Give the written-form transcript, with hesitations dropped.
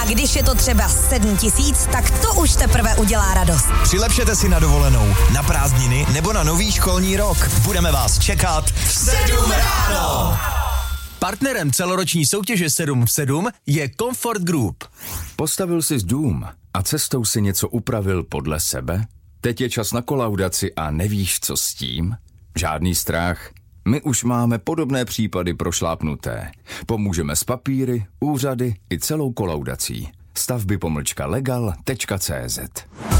když je to třeba 7 000, tak to už teprve udělá radost. Přilepšete si na dovolenou, na prázdniny nebo na nový školní rok. Budeme vás čekat v 7 ráno. Partnerem celoroční soutěže 7 v 7 je Comfort Group. Postavil jsi dům a cestou si něco upravil podle sebe? Teď je čas na kolaudaci a nevíš, co s tím? Žádný strach. My už máme podobné případy prošlápnuté. Pomůžeme s papíry, úřady i celou kolaudací. Stavby-legal.cz